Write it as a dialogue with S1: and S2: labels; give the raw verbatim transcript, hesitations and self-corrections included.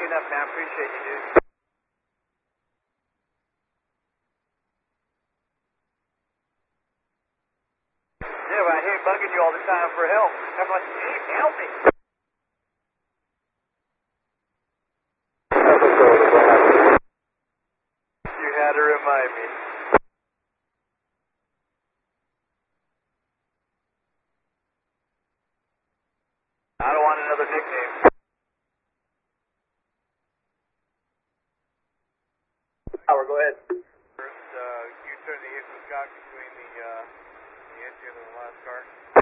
S1: you enough, man. Appreciate you, dude. Yeah, but I hate bugging you all the time for help. I'm like, hey, help me. You had to remind me. I don't want another nickname. Howard, go ahead.
S2: First, uh, you turn the East Wisconsin between the, uh, the engine and the last car.